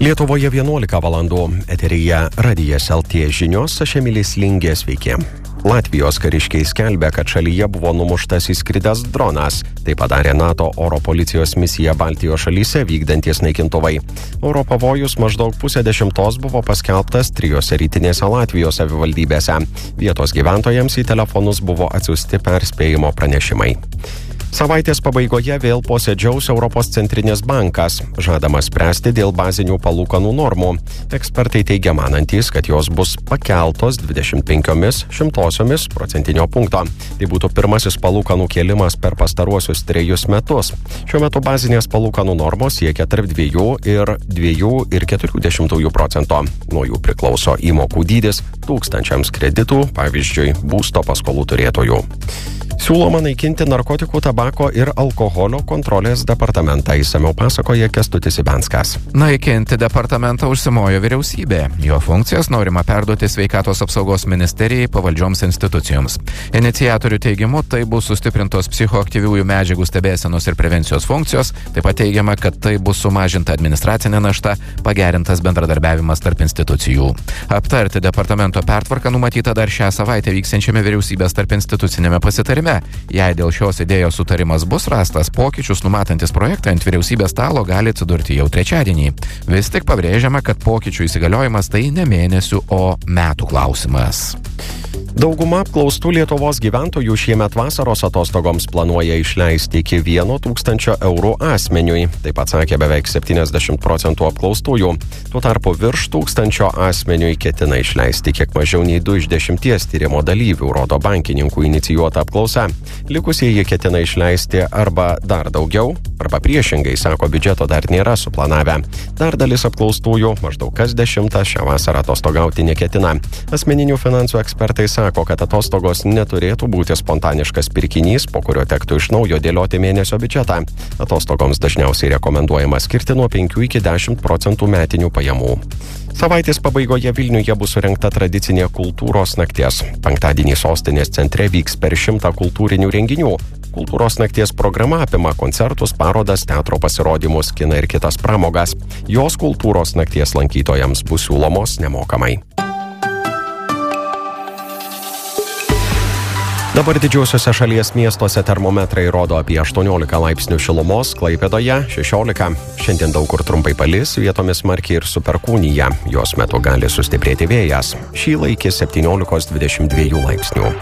Lietuvoje 11 valandų. Eteryje Radijas LT žinios, aš Emilis Lingė, sveiki. Latvijos kariškiai skelbia, kad šalyje buvo numuštas įskridęs dronas. Tai padarė NATO oro policijos misiją Baltijos šalyse vykdanties naikintuvai. Oro pavojus maždaug 9:30 buvo paskelbtas 3 rytinėse Latvijos savivaldybėse. Vietos gyventojams į telefonus buvo atsiųsti perspėjimo pranešimai. Savaitės pabaigoje vėl posėdžiaus Europos centrinis bankas, žadama spręsti dėl bazinių palūkanų normų. Ekspertai teigia manantys, kad jos bus pakeltos 25 procentinio punkto. Tai būtų pirmasis palūkanų kėlimas per pastaruosius 3 metus. Šiuo metu bazinės palūkanų normos siekia tarp 2 ir 2,4 procento. Nuo jų priklauso įmokų dydis tūkstančiams kreditų, pavyzdžiui, būsto paskolų turėtojų. Siūloma naikinti narkotikų, tabako ir alkoholio kontrolės departamentą, išsamiau pasakoja Kęstutis Ibenskas. Naikinti departamentą užsimojo vyriausybė. Jo funkcijas norima perduoti Sveikatos apsaugos ministerijai pavaldžioms institucijoms. Iniciatorių teigimu, tai bus sustiprintos psichoaktyviųjų medžiagų stebėsenos ir prevencijos funkcijos, taip pat teigiama, kad tai bus sumažinta administracinė našta, pagerintas bendradarbiavimas tarp institucijų. Aptarti departamento pertvarką numatyta dar šią savaitę vyksiančiame vyriausybės tarp institucinėme pasitarime. Jei dėl šios idėjos sutarimas bus rastas, pokyčius numatantis projektą ant vyriausybės stalo gali atsidurti jau trečiadienį. Vis tik pabrėžiama, kad pokyčių įsigaliojimas tai ne mėnesių, o metų klausimas. Dauguma apklaustų Lietuvos gyventojų šiemet vasaros atostogoms planuoja išleisti iki 1 000 eurų asmeniui. Taip pat sakė beveik 70% apklaustųjų. Tuo tarpu virš 1000 asmeniui ketina išleisti kiek mažiau nei 2 iš 10 tyrimo dalyvių, rodo bankininkų inicijuota apklausa. Likusieji ketina išleisti arba dar daugiau, arba priešingai, sako, biudžeto dar nėra suplanavę. Dar dalis apklaustųjų, maždaug kas 10, šią vasarą atostogauti neketina. Asmeninių finansų ekspertai sako, kad atostogos neturėtų būti spontaniškas pirkinys, po kurio tektų iš naujo dėlioti mėnesio biudžetą. Atostogoms dažniausiai rekomenduojama skirti nuo 5 iki 10% metinių pajamų. Savaitės pabaigoje Vilniuje bus surengta tradicinė kultūros nakties. Penktadienį sostinės centre vyks per 100 kultūrinių renginių. Kultūros nakties programa apima koncertus, parodas, teatro pasirodymus, kiną ir kitas pramogas. Jos kultūros nakties lankytojams bus siūlomos nemokamai. Dabar didžiuosiuose šalies miestuose termometrai rodo apie 18 laipsnių šilumos, Klaipėdoje 16. Šiandien daug kur trumpai palis, vietomis smarkiai ir su perkūnija. Jos metu gali sustiprėti vėjas. Šį laikį 17-22 laipsnių.